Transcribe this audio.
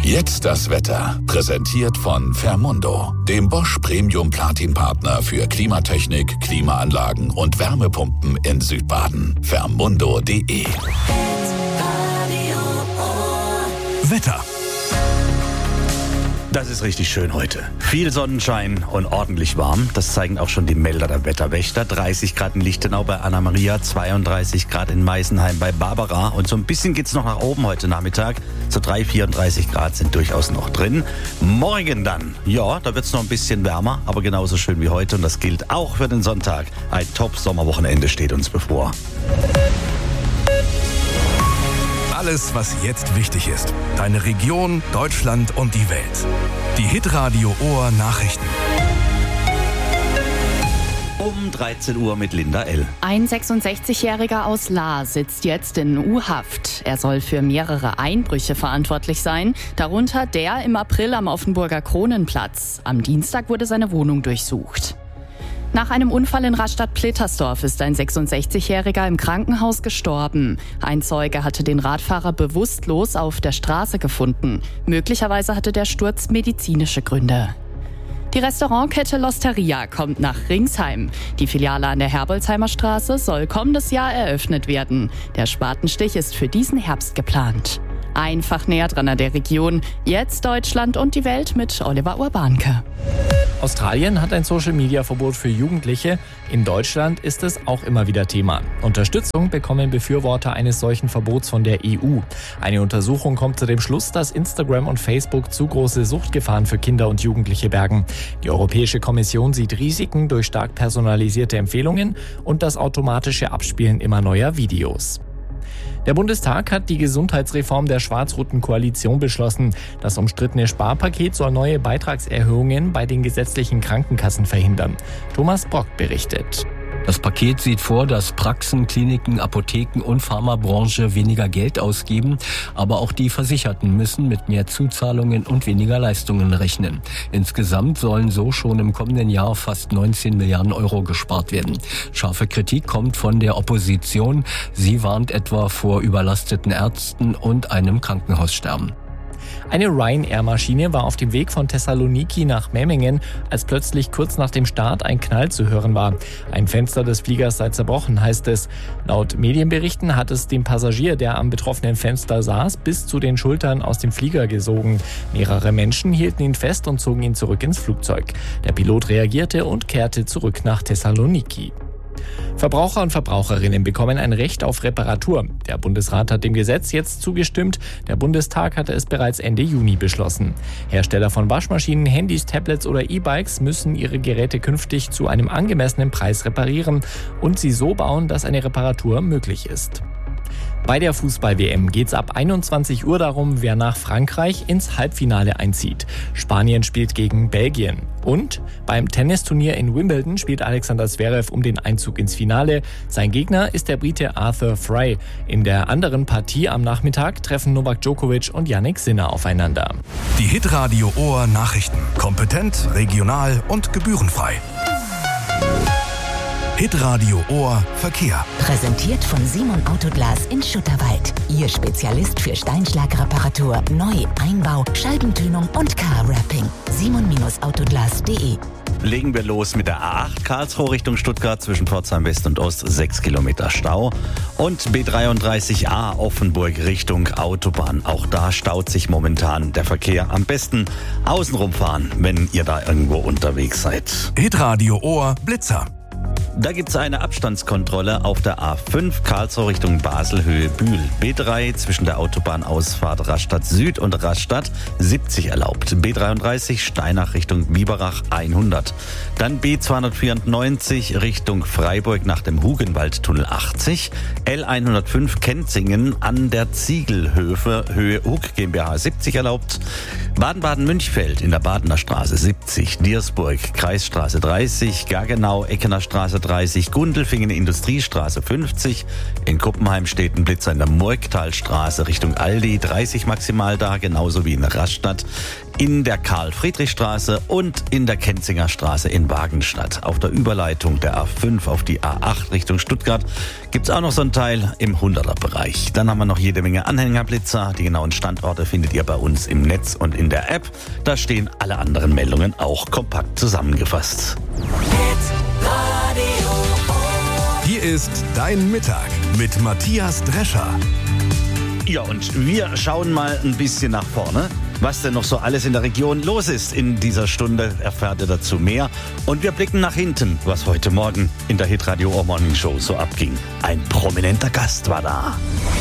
Jetzt das Wetter. Präsentiert von Fermundo, dem Bosch Premium Platin Partner für Klimatechnik, Klimaanlagen und Wärmepumpen in Südbaden. Fermundo.de. Wetter. Das ist richtig schön heute. Viel Sonnenschein und ordentlich warm. Das zeigen auch schon die Melder der Wetterwächter. 30 Grad in Lichtenau bei Anna-Maria, 32 Grad in Meisenheim bei Barbara. Und so ein bisschen geht's noch nach oben heute Nachmittag. So 34 Grad sind durchaus noch drin. Morgen dann, ja, da wird's noch ein bisschen wärmer, aber genauso schön wie heute. Und das gilt auch für den Sonntag. Ein Top-Sommerwochenende steht uns bevor. Alles, was jetzt wichtig ist. Deine Region, Deutschland und die Welt. Die Hitradio Ohr Nachrichten. Um 13 Uhr mit Linda L. Ein 66-Jähriger aus Lahr sitzt jetzt in U-Haft. Er soll für mehrere Einbrüche verantwortlich sein, darunter der im April am Offenburger Kronenplatz. Am Dienstag wurde seine Wohnung durchsucht. Nach einem Unfall in Rastatt-Plittersdorf ist ein 66-Jähriger im Krankenhaus gestorben. Ein Zeuge hatte den Radfahrer bewusstlos auf der Straße gefunden. Möglicherweise hatte der Sturz medizinische Gründe. Die Restaurantkette L'Osteria kommt nach Ringsheim. Die Filiale an der Herbolzheimer Straße soll kommendes Jahr eröffnet werden. Der Spatenstich ist für diesen Herbst geplant. Einfach näher dran an der Region. Jetzt Deutschland und die Welt mit Oliver Urbanke. Australien hat ein Social-Media-Verbot für Jugendliche. In Deutschland ist es auch immer wieder Thema. Unterstützung bekommen Befürworter eines solchen Verbots von der EU. Eine Untersuchung kommt zu dem Schluss, dass Instagram und Facebook zu große Suchtgefahren für Kinder und Jugendliche bergen. Die Europäische Kommission sieht Risiken durch stark personalisierte Empfehlungen und das automatische Abspielen immer neuer Videos. Der Bundestag hat die Gesundheitsreform der schwarz-roten Koalition beschlossen. Das umstrittene Sparpaket soll neue Beitragserhöhungen bei den gesetzlichen Krankenkassen verhindern. Thomas Brock berichtet. Das Paket sieht vor, dass Praxen, Kliniken, Apotheken und Pharmabranche weniger Geld ausgeben, aber auch die Versicherten müssen mit mehr Zuzahlungen und weniger Leistungen rechnen. Insgesamt sollen so schon im kommenden Jahr fast 19 Milliarden Euro gespart werden. Scharfe Kritik kommt von der Opposition. Sie warnt etwa vor überlasteten Ärzten und einem Krankenhaussterben. Eine Ryanair-Maschine war auf dem Weg von Thessaloniki nach Memmingen, als plötzlich kurz nach dem Start ein Knall zu hören war. Ein Fenster des Fliegers sei zerbrochen, heißt es. Laut Medienberichten hat es den Passagier, der am betroffenen Fenster saß, bis zu den Schultern aus dem Flieger gesogen. Mehrere Menschen hielten ihn fest und zogen ihn zurück ins Flugzeug. Der Pilot reagierte und kehrte zurück nach Thessaloniki. Verbraucher und Verbraucherinnen bekommen ein Recht auf Reparatur. Der Bundesrat hat dem Gesetz jetzt zugestimmt. Der Bundestag hatte es bereits Ende Juni beschlossen. Hersteller von Waschmaschinen, Handys, Tablets oder E-Bikes müssen ihre Geräte künftig zu einem angemessenen Preis reparieren und sie so bauen, dass eine Reparatur möglich ist. Bei der Fußball-WM geht's ab 21 Uhr darum, wer nach Frankreich ins Halbfinale einzieht. Spanien spielt gegen Belgien. Und beim Tennisturnier in Wimbledon spielt Alexander Zverev um den Einzug ins Finale. Sein Gegner ist der Brite Arthur Fry. In der anderen Partie am Nachmittag treffen Novak Djokovic und Jannik Sinner aufeinander. Die Hitradio Ohr Nachrichten. Kompetent, regional und gebührenfrei. Hitradio Ohr Verkehr. Präsentiert von Simon Autoglas in Schutterwald. Ihr Spezialist für Steinschlagreparatur, Neu-, Einbau, Scheibentönung und Car-Wrapping. simon-autoglas.de. Legen wir los mit der A8 Karlsruhe Richtung Stuttgart zwischen Pforzheim West und Ost, 6 Kilometer Stau. Und B33A Offenburg Richtung Autobahn. Auch da staut sich momentan der Verkehr. Am besten außenrum fahren, wenn ihr da irgendwo unterwegs seid. Hitradio Ohr Blitzer. Da gibt's eine Abstandskontrolle auf der A5 Karlsruhe Richtung Basel Höhe Bühl. B3 zwischen der Autobahnausfahrt Rastatt Süd und Rastatt 70 erlaubt. B33 Steinach Richtung Biberach 100. Dann B294 Richtung Freiburg nach dem Hugenwaldtunnel 80. L105 Kenzingen an der Ziegelhöfe Höhe Hug GmbH 70 erlaubt. Baden-Baden-Münchfeld in der Badener Straße 70. Diersburg Kreisstraße 30. Gargenau Eckener Straße Straße 30, Gundelfingen Industriestraße 50. In Kuppenheim steht ein Blitzer in der Murgtalstraße Richtung Aldi, 30 maximal da, genauso wie in Rastatt, in der Karl-Friedrich-Straße und in der Kenzinger Straße in Wagenstadt. Auf der Überleitung der A5 auf die A8 Richtung Stuttgart gibt's auch noch so ein Teil im 100er-Bereich. Dann haben wir noch jede Menge Anhängerblitzer. Die genauen Standorte findet ihr bei uns im Netz und in der App. Da stehen alle anderen Meldungen auch kompakt zusammengefasst. Hier ist Dein Mittag mit Matthias Drescher. Ja, und wir schauen mal ein bisschen nach vorne, was denn noch so alles in der Region los ist. In dieser Stunde erfahrt ihr dazu mehr. Und wir blicken nach hinten, was heute Morgen in der Hitradio Morning Show so abging. Ein prominenter Gast war da.